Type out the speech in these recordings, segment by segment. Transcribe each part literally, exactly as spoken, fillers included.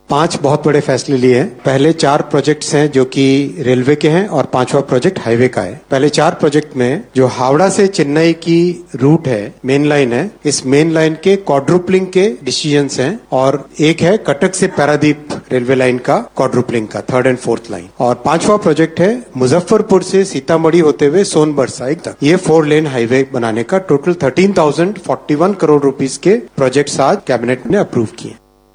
पांच बहुत बड़े फैसले लिए हैं। पहले चार प्रोजेक्ट्स हैं जो कि रेलवे के हैं और पांचवा प्रोजेक्ट हाईवे का है। पहले चार प्रोजेक्ट में जो हावड़ा से चेन्नई की रूट है, मेन लाइन है, इस मेन लाइन के क्वाड्रुपलिंग के डिसीजंस हैं और एक है कटक से पारादीप रेलवे लाइन का क्वाड्रुपलिंग का थर्ड एंड फोर्थ लाइन। और पांचवा प्रोजेक्ट है मुजफ्फरपुर से सीतामढ़ी होते हुए सोनबरसा तक ये फोर लेन हाईवे बनाने का total thirteen thousand forty one crore rupees के प्रोजेक्ट्स आज कैबिनेट ने अप्रूव किए।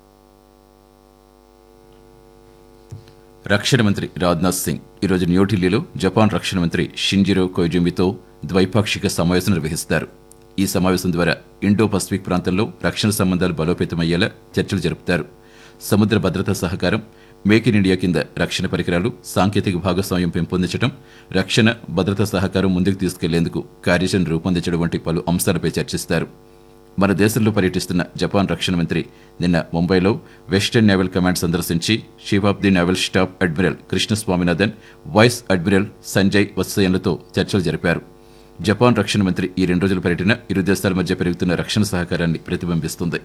రక్షణ మంత్రి రాజ్నాథ్ సింగ్ ఈరోజు న్యూఢిల్లీలో జపాన్ రక్షణ మంత్రి షింజిరో కొయిజుమితో ద్వైపాక్షిక సమావేశం నిర్వహిస్తారు. ఈ సమావేశం ద్వారా ఇండో పసిఫిక్ ప్రాంతంలో రక్షణ సంబంధాలు బలోపేతమయ్యేలా చర్చలు జరుపుతారు. సముద్ర భద్రతా సహకారం, మేక్ ఇన్ ఇండియా కింద రక్షణ పరికరాలు, సాంకేతిక భాగస్వామ్యం పెంపొందించడం, రక్షణ భద్రతా సహకారం ముందుకు తీసుకెళ్లేందుకు కార్యాచరణ రూపొందించడం వంటి పలు అంశాలపై చర్చిస్తారు. మన దేశంలో పర్యటిస్తున్న జపాన్ రక్షణ మంత్రి నిన్న ముంబైలో వెస్టర్న్ నేవల్ కమాండ్ సందర్శించి chief of the naval staff admiral Krishna Swaminathan, vice admiral Sanjay వత్సయన్లతో చర్చలు జరిపారు. జపాన్ రక్షణ మంత్రి ఈ రెండు రోజుల పర్యటన ఇరు దేశాల మధ్య పెరుగుతున్న రక్షణ సహకారాన్ని ప్రతిబింబిస్తుంది.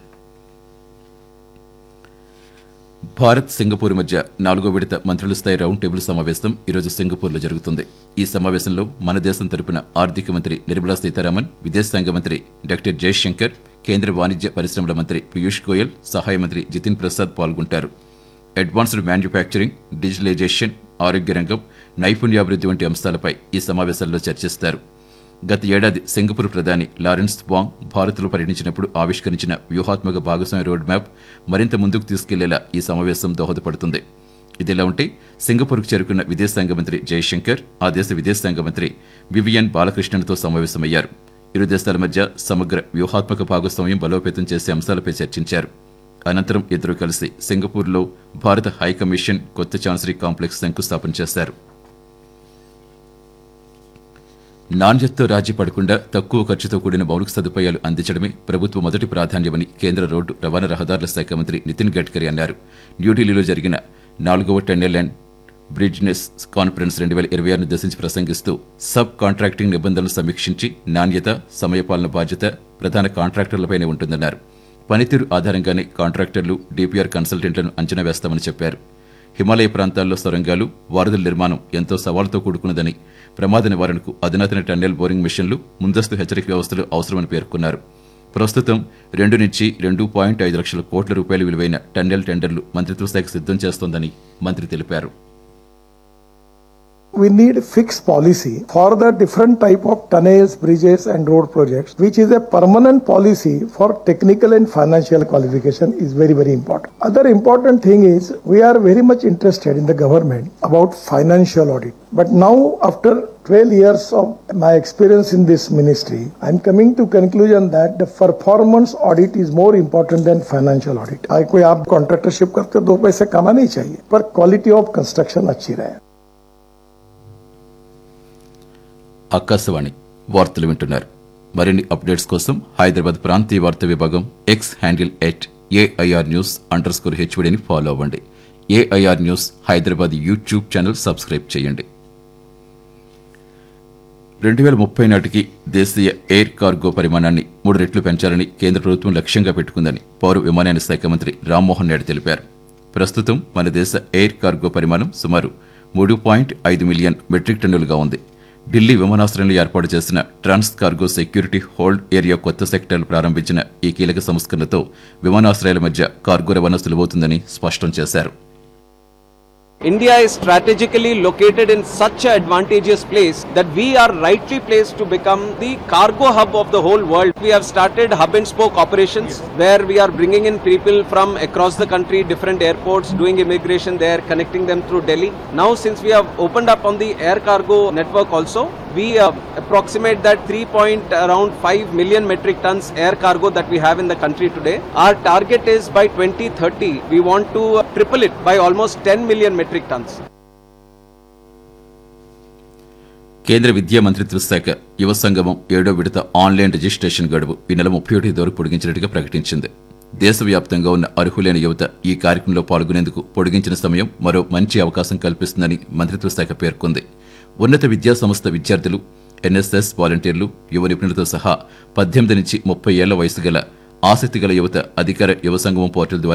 భారత్ సింగపూర్ మధ్య నాలుగో విడత మంత్రుల స్థాయి రౌండ్ టేబుల్ సమావేశం ఈరోజు సింగపూర్లో జరుగుతుంది. ఈ సమావేశంలో మన దేశం తరపున ఆర్థిక మంత్రి నిర్మలా సీతారామన్, విదేశాంగ మంత్రి డాక్టర్ జయశంకర్, కేంద్ర వాణిజ్య పరిశ్రమల మంత్రి పీయూష్ గోయల్, సహాయ మంత్రి జితిన్ ప్రసాద్ పాల్గొంటారు. అడ్వాన్స్డ్ మ్యానుఫ్యాక్చరింగ్, డిజిటలైజేషన్, ఆరోగ్య రంగం, నైపుణ్యాభివృద్ధి వంటి అంశాలపై ఈ సమావేశాల్లో చర్చిస్తారు. గత ఏడాది సింగపూర్ ప్రధాని లారెన్స్ వాంగ్ భారత్లో పర్యటించినప్పుడు ఆవిష్కరించిన వ్యూహాత్మక భాగస్వామ్య రోడ్ మ్యాప్ మరింత ముందుకు తీసుకెళ్లేలా ఈ సమావేశం దోహదపడుతుంది. ఇదిలా ఉంటే సింగపూర్కు చేరుకున్న విదేశాంగ మంత్రి జయశంకర్ ఆ దేశ విదేశాంగ మంత్రి వివియన్ బాలకృష్ణన్తో సమావేశమయ్యారు. ఇరు దేశాల మధ్య సమగ్ర వ్యూహాత్మక భాగస్వామ్యం బలోపేతం చేసే అంశాలపై చర్చించారు. అనంతరం ఇద్దరు కలిసి సింగపూర్లో భారత హైకమిషన్ కొత్త ఛాన్సరీ కాంప్లెక్స్ శంకుస్థాపన చేశారు. నాణ్యతతో రాజీ పడకుండా తక్కువ ఖర్చుతో కూడిన మౌలిక సదుపాయాలు అందించడమే ప్రభుత్వ మొదటి ప్రాధాన్యమని కేంద్ర రోడ్డు రవాణా రహదారుల శాఖ మంత్రి నితిన్ గడ్కరీ అన్నారు. న్యూఢిల్లీలో జరిగిన నాలుగవ టన్నెల్ అండ్ బ్రిడ్జ్నెస్ కాన్ఫరెన్స్ రెండు వేల ఇరవై ఆరును దశించి ప్రసంగిస్తూ సబ్ కాంట్రాక్టింగ్ నిబంధనలు సమీక్షించి నాణ్యత, సమయపాలన బాధ్యత ప్రధాన కాంట్రాక్టర్లపైనే ఉంటుందన్నారు. పనితీరు ఆధారంగానే కాంట్రాక్టర్లు, డీపీఆర్ కన్సల్టెంట్లను అంచనా వేస్తామని చెప్పారు. హిమాలయ ప్రాంతాల్లో సొరంగాలు, వారధుల నిర్మాణం ఎంతో సవాలుతో కూడుకున్నదని, ప్రమాద నివారణకు అధునాతన టన్నెల్ బోరింగ్ మిషన్లు, ముందస్తు హెచ్చరిక వ్యవస్థలు అవసరమని పేర్కొన్నారు. ప్రస్తుతం రెండు నుంచి రెండు పాయింట్ ఐదు లక్షల కోట్ల రూపాయల విలువైన టన్నెల్ టెండర్లు మంత్రిత్వ శాఖ సిద్ధం చేస్తోందని మంత్రి తెలిపారు. We need a fixed policy for the different type of tunnels, bridges and road projects, which is a permanent policy for technical and financial qualification is very, very important. Other important thing is we are very much interested in the government about financial audit. But now after twelve years of my experience in this ministry, I am coming to conclusion that the performance audit is more important than financial audit. I कोई आप contractorship करते हो दो पैसे कमाने ही चाहिए, पर quality of construction अच्छी रहे. ఆకాశవాణి వార్తలు వింటున్నారు. మరిన్ని అప్డేట్స్ కోసం హైదరాబాద్ ప్రాంతీయ వార్తా విభాగం X handle at AIR news under score హెచ్వీడీని follow అవ్వండి. AIR news Hyderabad YouTube channel subscribe చేయండి. రెండు వేల ముప్పై నాటికి దేశీయ ఎయిర్ కార్గో పరిమాణాన్ని మూడు రెట్లు పెంచాలని కేంద్ర ప్రభుత్వం లక్ష్యంగా పెట్టుకుందని పౌర విమానయాన శాఖ మంత్రి రామ్మోహన్ నాయుడు తెలిపారు. ప్రస్తుతం మన దేశ ఎయిర్ కార్గో పరిమాణం సుమారు మూడు పాయింట్ ఐదు మిలియన్ మెట్రిక్ టన్నులుగా ఉంది. ఢిల్లీ విమానాశ్రయంలో ఏర్పాటు చేసిన ట్రాన్స్ కార్గో సెక్యూరిటీ హోల్డ్ ఏరియా కొత్త సెక్టర్లు ప్రారంభించిన ఈ కీలక సంస్కరణతో విమానాశ్రయాల మధ్య కార్గో రవాణా సులభవుతుందని స్పష్టం చేశారు. India is strategically located in such an advantageous place that we are rightly placed to become the cargo hub of the whole world. We have started hub and spoke operations where we are bringing in people from across the country, different airports, doing immigration there, connecting them through Delhi. Now since we have opened up on the air cargo network also, we uh, approximate that three point around five million metric tons air cargo that we have in the country today. Our target is by twenty thirty, we want to uh, triple it by almost ten million metric tons. కేంద్ర విద్యా మంత్రిత్వ శాఖ యువ సంగమం ఏడో విడత online registration గడువు ఈ నెల ముప్పై ఒకటి వరకు పొడిగించినట్టుగా ప్రకటించింది. దేశవ్యాప్తంగా ఉన్న అర్హులైన యువత ఈ కార్యక్రమంలో పాల్గొనేందుకు పొడిగించిన సమయం మరో మంచి అవకాశం కల్పిస్తుందని మంత్రిత్వ శాఖ పేర్కొంది. ఉన్నత విద్యా సంస్థ విద్యార్థులు, ఎన్ఎస్ఎస్ వాలంటీర్లు, యువ నిపుణులతో సహా పద్దెనిమిది నుంచి ముప్పై ఏళ్ల వయసు గల ఆసక్తి గల యువత అధికార యువ సంగమం పోర్టల్ ద్వారా